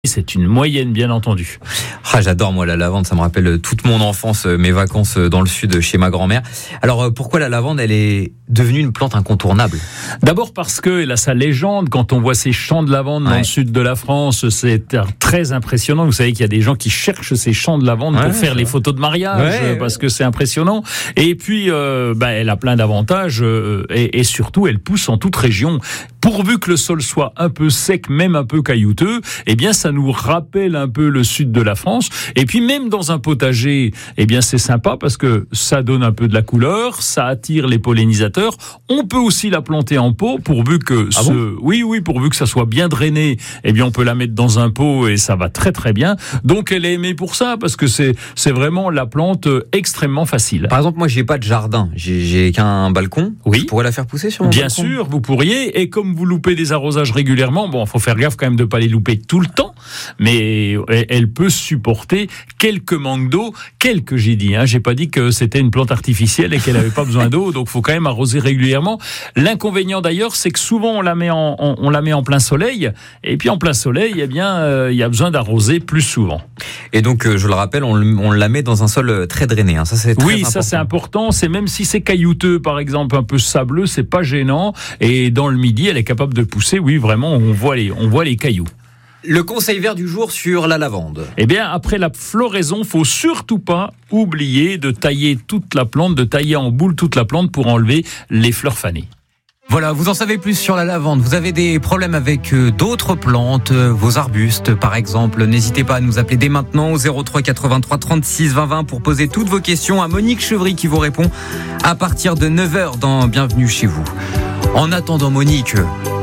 C'est une moyenne, bien entendu. J'adore moi la lavande, ça me rappelle toute mon enfance, mes vacances dans le sud chez ma grand-mère. Alors pourquoi la lavande, elle est devenue une plante incontournable ? D'abord parce qu'elle a sa légende. Quand on voit ces champs de lavande dans le sud de la France, c'est très impressionnant. Vous savez qu'il y a des gens qui cherchent ces champs de lavande pour faire les photos de mariage, parce que c'est impressionnant. Et puis, elle a plein d'avantages et surtout, elle pousse en toute région. Pourvu que le sol soit un peu sec, même un peu caillouteux, eh bien, ça nous rappelle un peu le sud de la France. Et puis, même dans un potager, eh bien, c'est sympa parce que ça donne un peu de la couleur, ça attire les pollinisateurs. On peut aussi la planter en pot, pourvu que pourvu que ça soit bien drainé. Eh bien, on peut la mettre dans un pot et ça va très très bien. Donc, elle est aimée pour ça parce que c'est vraiment la plante extrêmement facile. Par exemple, moi, j'ai pas de jardin, j'ai qu'un balcon. Oui. Je pourrais la faire pousser sur mon balcon. Bien balcon. sûr, vous pourriez. Et comme vous loupez des arrosages régulièrement, bon, faut faire gaffe quand même de pas les louper tout le temps, mais elle peut supporter quelques manques d'eau, j'ai dit. J'ai pas dit que c'était une plante artificielle et qu'elle avait pas besoin d'eau, donc faut quand même arroser régulièrement. L'inconvénient d'ailleurs, c'est que souvent on la met en plein soleil, et puis en plein soleil, eh bien, il y a besoin d'arroser plus souvent. Et donc, je le rappelle, on la met dans un sol très drainé. Ça, c'est très important. Ça c'est important. C'est même si c'est caillouteux, par exemple, un peu sableux, c'est pas gênant. Et dans le Midi, elle est capable de pousser. Oui, vraiment, on voit les cailloux. Le conseil vert du jour sur la lavande. Eh bien, après la floraison, faut surtout pas oublier de tailler toute la plante, de tailler en boule toute la plante pour enlever les fleurs fanées. Voilà, vous en savez plus sur la lavande. Vous avez des problèmes avec d'autres plantes, vos arbustes par exemple. N'hésitez pas à nous appeler dès maintenant au 03 83 36 20 20 pour poser toutes vos questions à Monique Chevry qui vous répond à partir de 9h dans Bienvenue chez vous. En attendant Monique,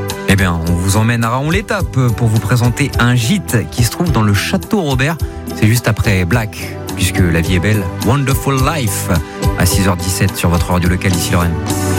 on vous emmène à Raon-l'Étape pour vous présenter un gîte qui se trouve dans le Château Robert. C'est juste après Black, puisque la vie est belle. Wonderful Life à 6h17 sur votre radio locale ici Lorraine.